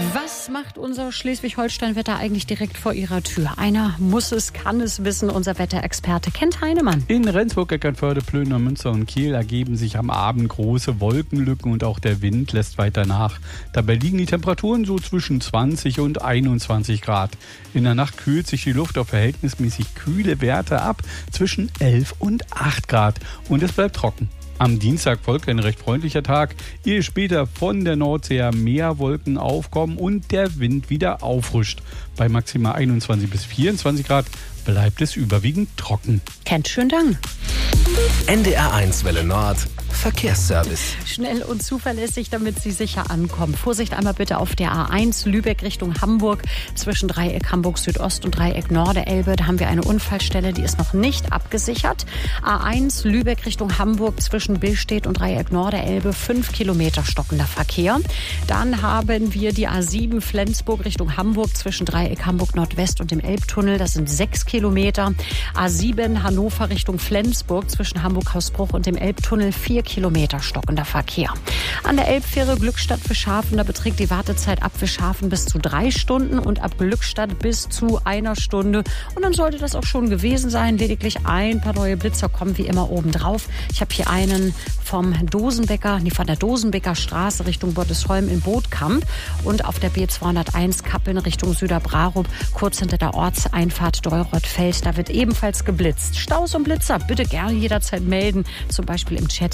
Was macht unser Schleswig-Holstein-Wetter eigentlich direkt vor Ihrer Tür? Einer muss es, kann es wissen, unser Wetterexperte Kent Heinemann. In Rendsburg, Eckernförde, Plöner, Münster und Kiel ergeben sich am Abend große Wolkenlücken und auch der Wind lässt weiter nach. Dabei liegen die Temperaturen so zwischen 20 und 21 Grad. In der Nacht kühlt sich die Luft auf verhältnismäßig kühle Werte ab, zwischen 11 und 8 Grad. Und es bleibt trocken. Am Dienstag folgt ein recht freundlicher Tag, ehe später von der Nordsee mehr Wolken aufkommen und der Wind wieder auffrischt. Bei maximal 21 bis 24 Grad bleibt es überwiegend trocken. Kent, schönen Dank. NDR1 Welle Nord Verkehrsservice. Schnell und zuverlässig, damit Sie sicher ankommen. Vorsicht einmal bitte auf der A1 Lübeck Richtung Hamburg. Zwischen Dreieck Hamburg Südost und Dreieck Norderelbe. Da haben wir eine Unfallstelle, die ist noch nicht abgesichert. A1 Lübeck Richtung Hamburg zwischen Billstedt und Dreieck Norderelbe. 5 Kilometer stockender Verkehr. Dann haben wir die A7 Flensburg Richtung Hamburg zwischen Dreieck Hamburg Nordwest und dem Elbtunnel. Das sind 6 Kilometer. A7 Hannover Richtung Flensburg zwischen Hamburg-Hausbruch und dem Elbtunnel. 4 Kilometer stockender Verkehr. An der Elbfähre Glückstadt Fischhafen, da beträgt die Wartezeit ab Fischhafen bis zu 3 Stunden und ab Glückstadt bis zu 1 Stunde. Und dann sollte das auch schon gewesen sein. Lediglich ein paar neue Blitzer kommen wie immer obendrauf. Ich habe hier einen von der Dosenbecker Straße Richtung Bottesholm in Bootkamp und auf der B201 Kappeln Richtung Süderbrarup, kurz hinter der Ortseinfahrt Deurothfeld. Da wird ebenfalls geblitzt. Staus und Blitzer bitte gerne jederzeit melden, zum Beispiel im Chat